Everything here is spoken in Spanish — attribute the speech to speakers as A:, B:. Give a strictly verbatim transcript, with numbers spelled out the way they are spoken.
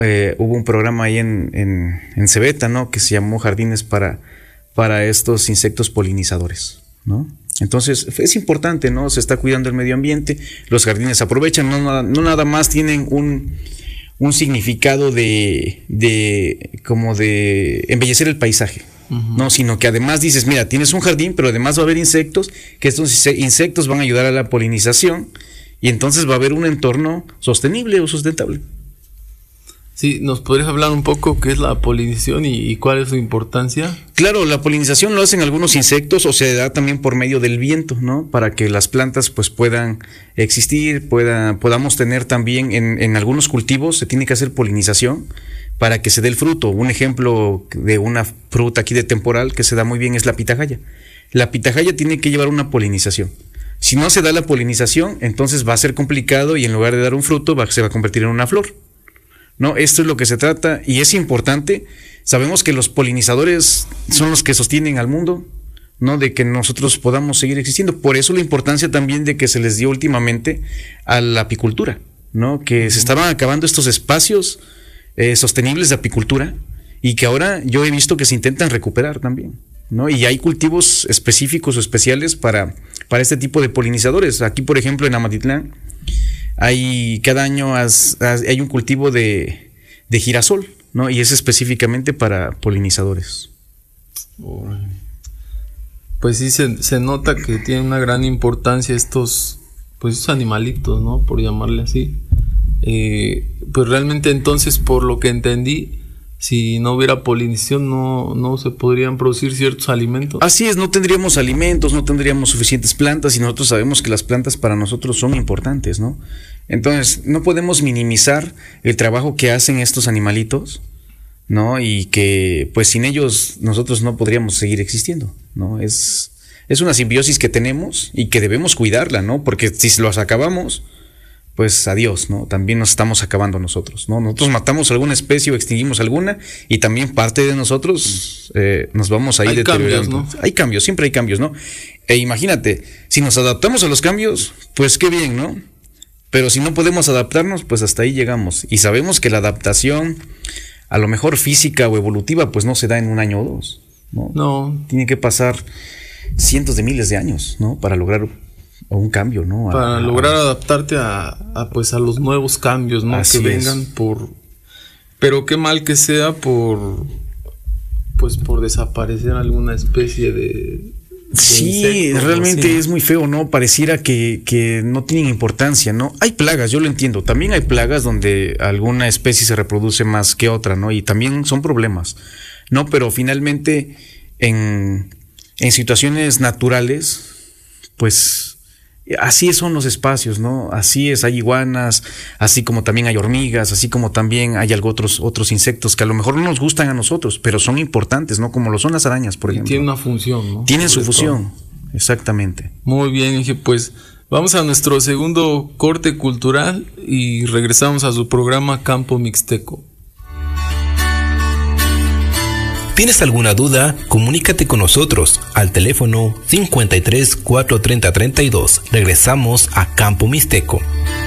A: eh, hubo un programa ahí en, en, en Cebeta, ¿no? Que se llamó Jardines para, para estos insectos polinizadores, ¿no? Entonces es importante, ¿no? Se está cuidando el medio ambiente, los jardines aprovechan, no, no nada más tienen un, un significado de, de como de embellecer el paisaje, uh-huh. no, sino que además dices, mira, tienes un jardín, pero además va a haber insectos, que estos insectos van a ayudar a la polinización y entonces va a haber un entorno sostenible o sustentable.
B: Sí, ¿nos podrías hablar un poco qué es la polinización y, y cuál es su importancia?
A: Claro, la polinización lo hacen algunos insectos o se da también por medio del viento, ¿no? Para que las plantas pues puedan existir, pueda, podamos tener también en, en algunos cultivos se tiene que hacer polinización para que se dé el fruto. Un ejemplo de una fruta aquí de temporal que se da muy bien es la pitahaya. La pitahaya tiene que llevar una polinización. Si no se da la polinización, entonces va a ser complicado y en lugar de dar un fruto va, se va a convertir en una flor. No, esto es lo que se trata y es importante. Sabemos que los polinizadores son los que sostienen al mundo, ¿no? De que nosotros podamos seguir existiendo. Por eso la importancia también de que se les dio últimamente a la apicultura, ¿no? Que se estaban acabando estos espacios eh, sostenibles de apicultura y que ahora yo he visto que se intentan recuperar también, ¿no? Y hay cultivos específicos o especiales para, para este tipo de polinizadores. Aquí, por ejemplo, en Amatitlán, hay cada año has, has, hay un cultivo de, de girasol, ¿no? Y es específicamente para polinizadores.
B: Pues sí, se, se nota que tienen una gran importancia estos, pues estos animalitos, ¿no? Por llamarle así. Eh, pues realmente entonces, por lo que entendí, si no hubiera polinización no, no se podrían producir ciertos alimentos.
A: Así es, no tendríamos alimentos, no tendríamos suficientes plantas y nosotros sabemos que las plantas para nosotros son importantes, ¿no? Entonces, no podemos minimizar el trabajo que hacen estos animalitos, ¿no? Y que pues sin ellos nosotros no podríamos seguir existiendo, ¿no? Es, es una simbiosis que tenemos y que debemos cuidarla, ¿no? Porque si los acabamos, pues adiós, ¿no? También nos estamos acabando nosotros, ¿no? Nosotros matamos alguna especie o extinguimos alguna y también parte de nosotros eh, nos vamos a ir
B: hay
A: deteriorando.
B: Cambios, ¿no?
A: Hay cambios, siempre hay cambios, ¿no? E imagínate, si nos adaptamos a los cambios, pues qué bien, ¿no? Pero si no podemos adaptarnos, pues hasta ahí llegamos. Y sabemos que la adaptación, a lo mejor física o evolutiva, pues no se da en un año o dos, ¿no?
B: No.
A: Tiene que pasar cientos de miles de años, ¿no? Para lograr o un cambio, ¿no? A,
B: Para lograr adaptarte a, a pues a los nuevos cambios, ¿no? Que vengan es. por pero qué mal que sea por pues por desaparecer alguna especie de, de
A: sí,
B: insectos,
A: realmente
B: ¿sí?
A: Es muy feo, ¿no? Pareciera que, que no tienen importancia, ¿no? Hay plagas, yo lo entiendo. También hay plagas donde alguna especie se reproduce más que otra, ¿no? Y también son problemas, ¿no? Pero finalmente en, en situaciones naturales, pues así son los espacios, ¿no? Así es, hay iguanas, así como también hay hormigas, así como también hay algo otros, otros insectos que a lo mejor no nos gustan a nosotros, pero son importantes, ¿no? Como lo son las arañas, por ejemplo.
B: Y tienen una función, ¿no?
A: Tienen su función, exactamente.
B: Muy bien, Inge, pues vamos a nuestro segundo corte cultural y regresamos a su programa Campo Mixteco.
C: ¿Tienes alguna duda? Comunícate con nosotros al teléfono cincuenta y tres, cuatrocientos treinta, treinta y dos. Regresamos a Campo Mixteco.